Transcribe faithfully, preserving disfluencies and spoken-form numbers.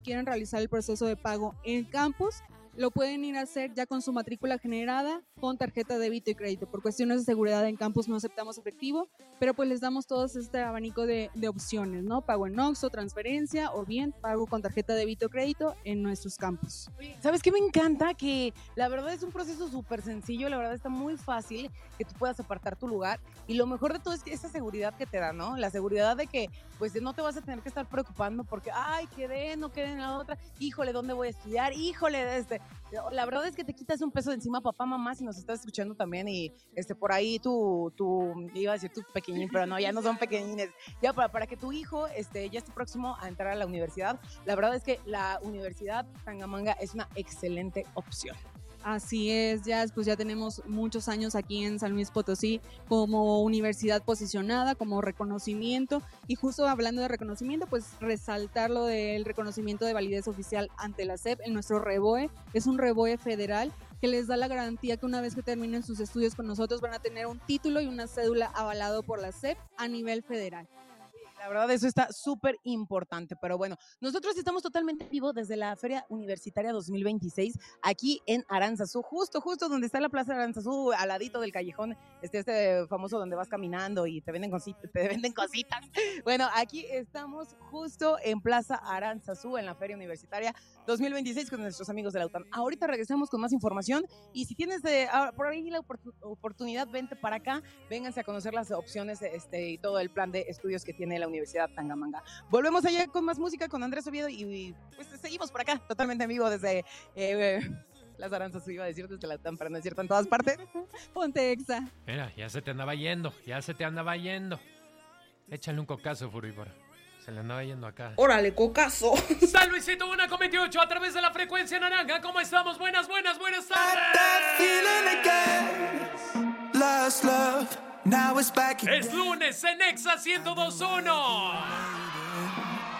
quieren realizar el proceso de pago en campus, lo pueden ir a hacer ya con su matrícula generada con tarjeta de débito y crédito. Por cuestiones de seguridad en campus no aceptamos efectivo, pero pues les damos todos este abanico de, de opciones, ¿no? Pago en Oxxo, transferencia o bien pago con tarjeta de débito o crédito en nuestros campus. ¿Sabes qué me encanta? Que la verdad es un proceso súper sencillo, la verdad está muy fácil que tú puedas apartar tu lugar y lo mejor de todo es que esa seguridad que te da, ¿no? La seguridad de que pues no te vas a tener que estar preocupando porque, ay, quedé, no quedé en la otra, híjole, ¿dónde voy a estudiar? Híjole, este... La verdad es que te quitas un peso de encima, papá, mamá, si nos estás escuchando también y este por ahí tú, tú iba a decir tu pequeñín, pero no, ya no son pequeñines, ya para, para que tu hijo este, ya esté próximo a entrar a la universidad. La verdad es que la Universidad Tangamanga es una excelente opción. Así es, ya pues ya tenemos muchos años aquí en San Luis Potosí como universidad posicionada, como reconocimiento, y justo hablando de reconocimiento, pues resaltar lo del reconocimiento de validez oficial ante la S E P en nuestro REBOE. Es un REBOE federal que les da la garantía que una vez que terminen sus estudios con nosotros van a tener un título y una cédula avalado por la S E P a nivel federal. La verdad, eso está súper importante, pero bueno, nosotros estamos totalmente vivos desde la Feria Universitaria dos mil veintiséis, aquí en Aranzazú, justo, justo donde está la Plaza de Aranzazú, al ladito del callejón, este, este famoso donde vas caminando y te venden cositas, te venden cositas. Bueno, aquí estamos justo en Plaza Aranzazú, en la Feria Universitaria dos mil veintiséis con nuestros amigos de la U T A M. Ahorita regresamos con más información y si tienes de, por ahí la oportunidad, vente para acá, vénganse a conocer las opciones este, y todo el plan de estudios que tiene la Universidad Tangamanga. Volvemos allá con más música con Andrés Oviedo y, y pues seguimos por acá, totalmente en vivo desde eh, las Aranzas, iba a decir desde la U T A M, pero no es cierto, en todas partes. Ponte Exa. Mira, ya se te andaba yendo, ya se te andaba yendo. Échale un cocazo, Furibora. Se le andaba yendo acá. ¡Órale, cocazo! San Luisito una con veintiocho a través de la frecuencia naranja. ¿Cómo estamos? Buenas, buenas, buenas tardes. Last love, now it's back again. Es lunes en Exa ciento dos punto uno.